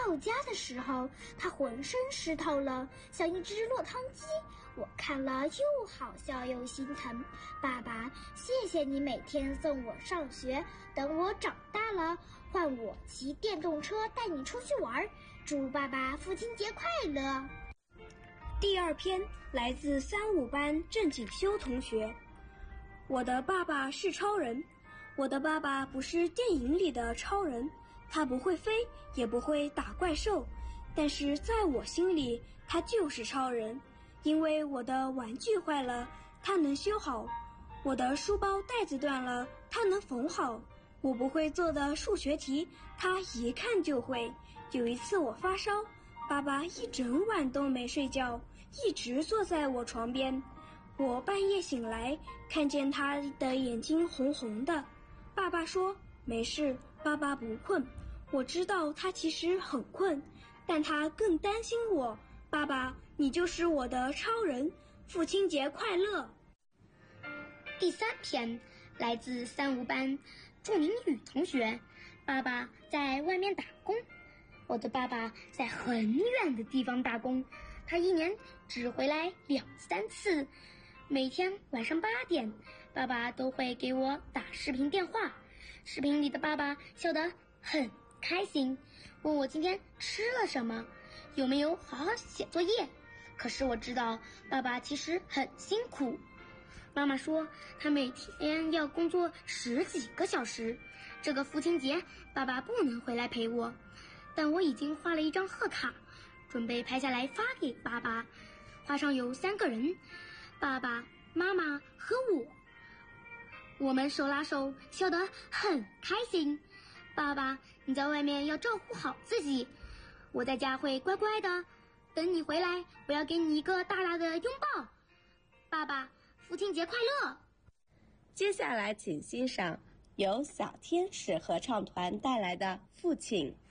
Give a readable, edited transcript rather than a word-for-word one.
到家的时候，他浑身湿透了，像一只落汤鸡。我看了又好笑又心疼。爸爸，谢谢你每天送我上学，等我长大了，换我骑电动车带你出去玩。祝爸爸父亲节快乐。 第二篇来自35班郑景修同学。我的爸爸是超人。我的爸爸不是电影里的超人，他不会飞，也不会打怪兽，但是在我心里，他就是超人。因为我的玩具坏了，他能修好；我的书包带子断了，他能缝好；我不会做的数学题，他一看就会。有一次我发烧，爸爸一整晚都没睡觉，一直坐在我床边。我半夜醒来，看见他的眼睛红红的。爸爸说没事，爸爸不困。我知道他其实很困，但他更担心我。爸爸，你就是我的超人，父亲节快乐。 第三篇来自35班祝明宇同学。爸爸在外面打工。我的爸爸在很远的地方打工，他一年只回来2-3次。每天晚上8点，爸爸都会给我打视频电话。视频里的爸爸笑得很开心，问我今天吃了什么，有没有好好写作业。可是我知道爸爸其实很辛苦。妈妈说他每天要工作10几个小时，这个父亲节爸爸不能回来陪我，但我已经画了一张贺卡，准备拍下来发给爸爸。画上有3个人，爸爸妈妈和我们手拉手笑得很开心。爸爸，你在外面要照顾好自己，我在家会乖乖的，等你回来我要给你一个大大的拥抱。爸爸，父亲节快乐。 接下来请欣赏由小天使合唱团带来的《父亲》。